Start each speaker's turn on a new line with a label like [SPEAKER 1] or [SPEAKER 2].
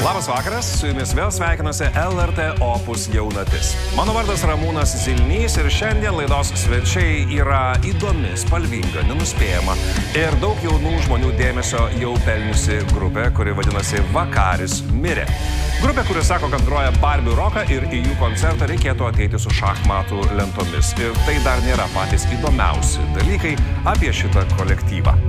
[SPEAKER 1] Labas vakaras, su jumis vėl sveikinasi LRT Opus Jaunatis. Mano vardas Ramūnas Zilnys ir šiandien laidos svečiai yra įdomi, spalvinga, nenuspėjama ir daug jaunų žmonių dėmesio jau pelniusi grupė, kuri vadinasi Vakaris mirė. Grupė, kuri sako, kad groja Barbių roką ir į jų koncertą reikėtų ateiti su šachmatų lentomis. Ir tai dar nėra patys įdomiausi dalykai apie šitą kolektyvą.